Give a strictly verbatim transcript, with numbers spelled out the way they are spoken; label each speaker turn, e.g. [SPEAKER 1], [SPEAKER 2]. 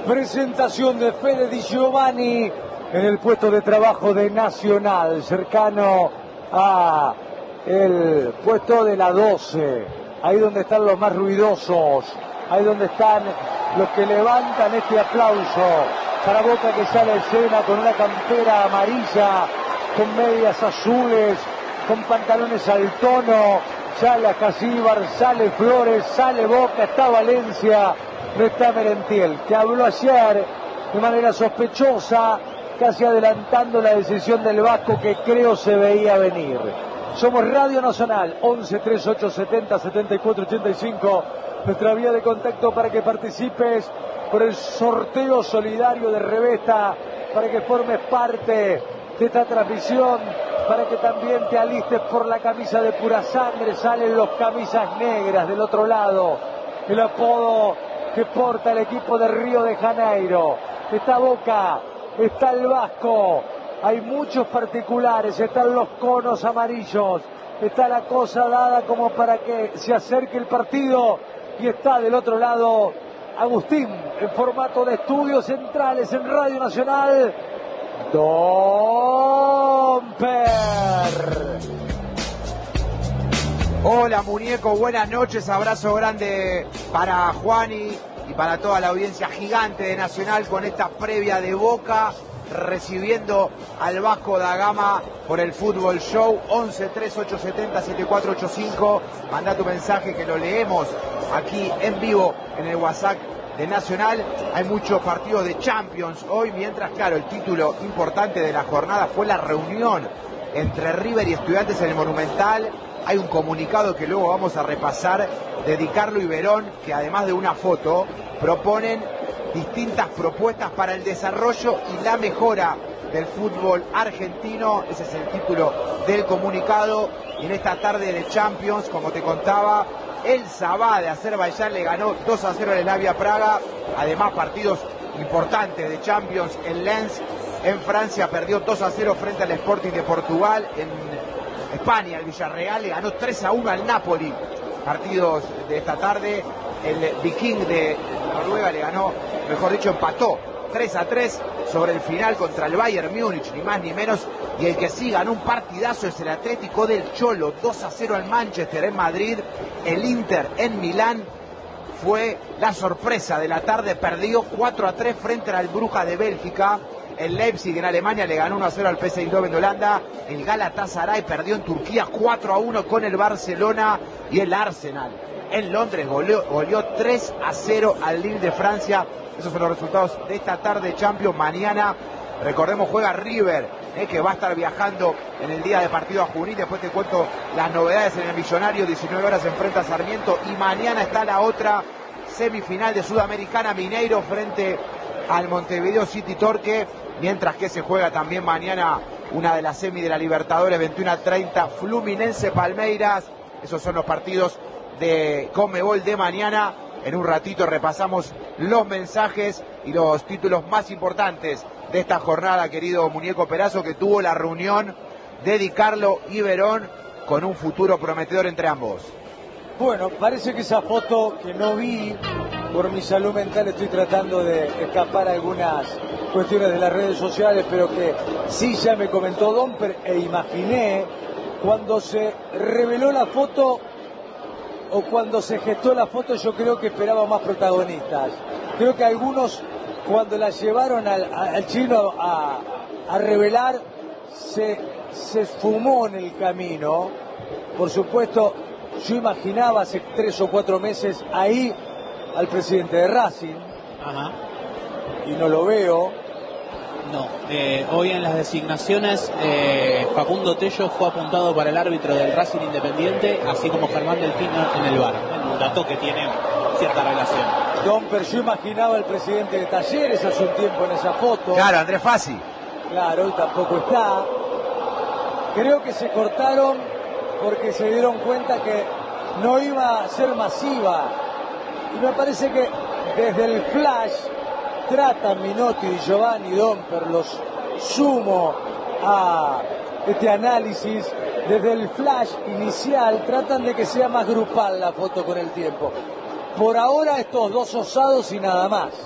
[SPEAKER 1] Presentación de Fede Di Giovanni en el puesto de trabajo de Nacional, cercano a el puesto de la doce, ahí donde están los más ruidosos, ahí donde están los que levantan este aplauso para Boca, que sale a escena con una campera amarilla, con medias azules, con pantalones al tono. Sale Acasíbar, sale Flores, sale Boca, está Valencia, no está Merentiel, que habló ayer de manera sospechosa, casi adelantando la decisión del Vasco, que creo se veía venir. Somos Radio Nacional, once treinta y ocho setenta setenta y cuatro ochenta y cinco, nuestra vía de contacto para que participes por el sorteo solidario de Revesta, para que formes parte de esta transmisión, para que también te alistes por la camisa de Pura Sangre. Salen los camisas negras del otro lado, el apodo que porta el equipo de Río de Janeiro. Está Boca, está el Vasco, hay muchos particulares, están los conos amarillos, está la cosa dada como para que se acerque el partido, y está del otro lado Agustín en formato de estudios centrales en Radio Nacional, Domper.
[SPEAKER 2] Hola muñeco, buenas noches, abrazo grande para Juani y para toda la audiencia gigante de Nacional con esta previa de Boca recibiendo al Vasco da Gama por el Fútbol Show. Once treinta y ocho setenta setenta y cuatro ochenta y cinco, manda tu mensaje que lo leemos aquí en vivo en el WhatsApp de Nacional. Hay muchos partidos de Champions hoy, mientras claro, el título importante de la jornada fue la reunión entre River y Estudiantes en el Monumental. Hay un comunicado que luego vamos a repasar de Di Carlo y Verón, que además de una foto proponen distintas propuestas para el desarrollo y la mejora del fútbol argentino. Ese es el título del comunicado. Y en esta tarde de Champions, como te contaba, el Sabah de Azerbaiyán le ganó dos a cero al Slavia Praga. Además, partidos importantes de Champions. El Lens en Francia perdió dos a cero frente al Sporting de Portugal. En España, el Villarreal le ganó tres a uno al Napoli. Partidos de esta tarde. El Viking de Noruega le ganó, mejor dicho, empató tres a tres sobre el final contra el Bayern Múnich, ni más ni menos. Y el que sí ganó un partidazo es el Atlético del Cholo, dos a cero al Manchester en Madrid. El Inter en Milán fue la sorpresa de la tarde, perdió cuatro a tres frente al Brujas de Bélgica. El Leipzig en Alemania le ganó uno a cero al P S V Eindhoven de Holanda. El Galatasaray perdió en Turquía cuatro a uno con el Barcelona. Y el Arsenal en Londres goleó, goleó tres a cero al Lille de Francia. Esos son los resultados de esta tarde Champions. Mañana, recordemos, juega River, eh, que va a estar viajando en el día de partido a Junín. Después te cuento las novedades en el Millonario. diecinueve horas enfrenta a Sarmiento. Y mañana está la otra semifinal de Sudamericana, Mineiro frente al Montevideo City Torque. Mientras que se juega también mañana una de las semis de la Libertadores, veintiuno a treinta, Fluminense Palmeiras. Esos son los partidos de Conmebol de mañana. En un ratito repasamos los mensajes y los títulos más importantes de esta jornada, querido muñeco Perazo, que tuvo la reunión de Di Carlo y Verón con un futuro prometedor entre ambos.
[SPEAKER 1] Bueno, parece que esa foto que no vi, por mi salud mental estoy tratando de escapar algunas cuestiones de las redes sociales, pero que sí ya me comentó Domper, e imaginé cuando se reveló la foto o cuando se gestó la foto. Yo creo que esperaba más protagonistas. Creo que algunos, cuando la llevaron al, al chino a, a revelar, se, se esfumó en el camino. Por supuesto, yo imaginaba hace tres o cuatro meses ahí al presidente de Racing.
[SPEAKER 3] Ajá.
[SPEAKER 1] Y no lo veo.
[SPEAKER 3] No, eh, hoy en las designaciones eh, Facundo Tello fue apuntado para el árbitro del Racing Independiente, así como Germán Delfino en el V A R. Un dato que tiene cierta relación.
[SPEAKER 1] Domper, yo imaginaba al presidente de Talleres hace un tiempo en esa foto.
[SPEAKER 2] Claro, Andrés Fassi.
[SPEAKER 1] Claro, él tampoco está. Creo que se cortaron porque se dieron cuenta que no iba a ser masiva. Y me parece que desde el flash tratan Minotti, Di Giovanni, Domper, los sumo a este análisis. Desde el flash inicial tratan de que sea más grupal la foto con el tiempo. Por ahora estos dos osados y nada más.